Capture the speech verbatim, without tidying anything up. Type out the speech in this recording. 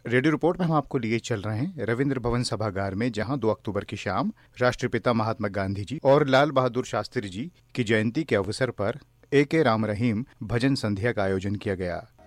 Radio report में हम आपको लिए चल रहे हैं रविंद्र भवन सभागार में, जहां दो अक्टूबर की शाम राष्ट्रपिता महात्मा गांधी जी और लाल बहादुर शास्त्री जी की जयंती के अवसर पर ए के राम रहीम भजन संध्या का आयोजन किया गया।